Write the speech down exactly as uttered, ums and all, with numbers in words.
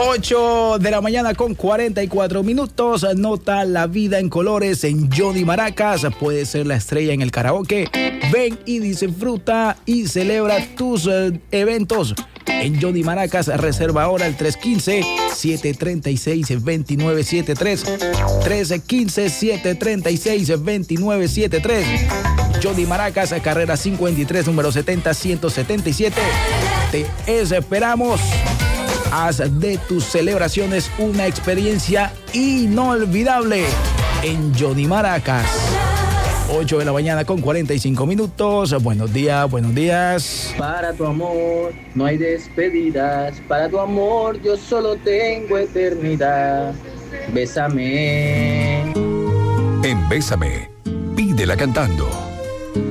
ocho de la mañana con cuarenta y cuatro minutos. Nota la vida en colores en Johnny Maracas. Puedes ser la estrella en el karaoke. Ven y disfruta y celebra tus eh, eventos en Johnny Maracas. Reserva ahora el tres uno cinco, siete tres seis, dos nueve siete tres. tres uno cinco, siete tres seis, dos nueve siete tres. Johnny Maracas, carrera cincuenta y tres, número setenta, ciento setenta y siete. Te esperamos. Haz de tus celebraciones una experiencia inolvidable en Johnny Maracas. ocho de la mañana con cuarenta y cinco minutos. Buenos días, buenos días. Para tu amor no hay despedidas. Para tu amor yo solo tengo eternidad. Bésame. En Bésame, pídela cantando.